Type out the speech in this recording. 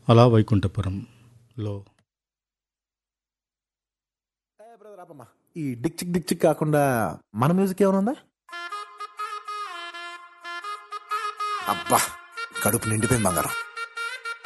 అలా వైకుంఠపురంలో ఈ డిక్ చిక్ డిక్ చిక్ కాకుండా మన మ్యూజిక్ ఏమైనా ఉందా? అబ్బా, కడుపు నిండిపోయింది బంగారం.